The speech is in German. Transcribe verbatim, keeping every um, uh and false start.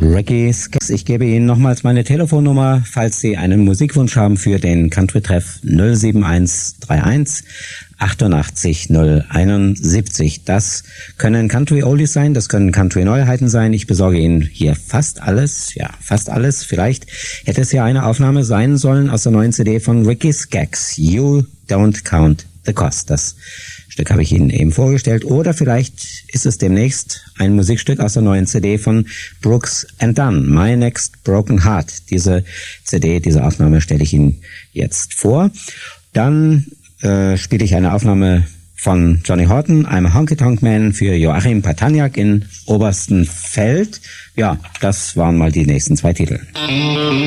Ricky Skaggs. Ich gebe Ihnen nochmals meine Telefonnummer, falls Sie einen Musikwunsch haben für den Country-Treff null sieben eins drei eins achtundachtzig null einundsiebzig. Das können Country-Oldies sein, das können Country-Neuheiten sein. Ich besorge Ihnen hier fast alles, ja, fast alles. Vielleicht hätte es ja eine Aufnahme sein sollen aus der neuen C D von Ricky Skaggs, You Don't Count the Cost. Das Stück habe ich Ihnen eben vorgestellt. Oder vielleicht ist es demnächst ein Musikstück aus der neuen C D von Brooks and Dunn, My Next Broken Heart. Diese C D, diese Aufnahme stelle ich Ihnen jetzt vor. Dann äh, spiele ich eine Aufnahme von Johnny Horton, I'm a Honky Tonk Man, für Joachim Pataniak in Oberstenfeld. Ja, das waren mal die nächsten zwei Titel.